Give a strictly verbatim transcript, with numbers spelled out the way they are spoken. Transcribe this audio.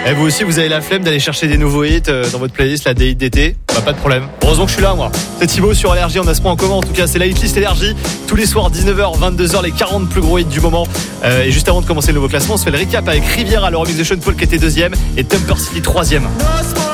Et vous aussi, vous avez la flemme d'aller chercher des nouveaux hits euh, dans votre playlist, la des hits d'été? Bah, pas de problème. Heureusement que je suis là, moi. C'est Thibaut sur Énergie, on a ce point en commun. En tout cas, c'est la hitlist Énergie. Tous les soirs, dix-neuf heures, vingt-deux heures, les quarante plus gros hits du moment. Euh, et juste avant de commencer le nouveau classement, on se fait le recap avec Riviera, le remix de Sean Paul qui était deuxième et Temper City troisième.